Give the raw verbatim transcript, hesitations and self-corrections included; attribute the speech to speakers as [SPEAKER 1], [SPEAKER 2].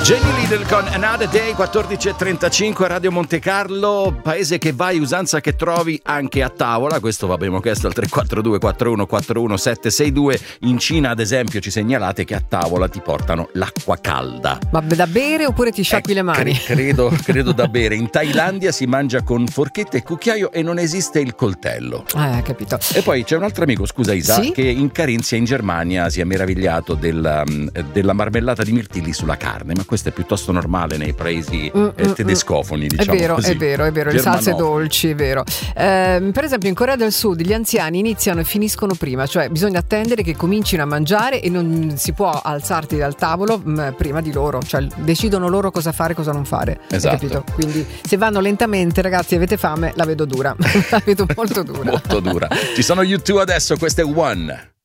[SPEAKER 1] Jenny Lidl con Another Day, quattordici e trentacinque, Radio Montecarlo, paese che vai, usanza che trovi anche a tavola. Questo abbiamo chiesto al tre quattro due quattro uno quattro uno sette sei due. In Cina, ad esempio, ci segnalate che a tavola ti portano l'acqua calda.
[SPEAKER 2] Ma da bere oppure ti sciacqui eh, le mani?
[SPEAKER 1] Cre- credo, credo da bere. In Thailandia si mangia con forchetta e cucchiaio e non esiste il coltello.
[SPEAKER 2] Ah, capito.
[SPEAKER 1] E poi c'è un altro amico, scusa Isa,
[SPEAKER 2] sì?
[SPEAKER 1] che in Carinzia, in Germania, si è meravigliato della, della marmellata di mirtilli sulla carne, ma questo è piuttosto normale nei paesi mm, eh, tedescofoni, diciamo
[SPEAKER 2] è vero,
[SPEAKER 1] così.
[SPEAKER 2] È vero, è vero, le salse dolci, è vero. Eh, per esempio in Corea del Sud gli anziani iniziano e finiscono prima, cioè bisogna attendere che comincino a mangiare e non si può alzarti dal tavolo mh, prima di loro, cioè decidono loro cosa fare e cosa non fare.
[SPEAKER 1] Esatto.
[SPEAKER 2] Hai capito? Quindi se vanno lentamente, ragazzi, avete fame, la vedo dura. La vedo molto dura.
[SPEAKER 1] Molto dura. Ci sono U due adesso, questo è One.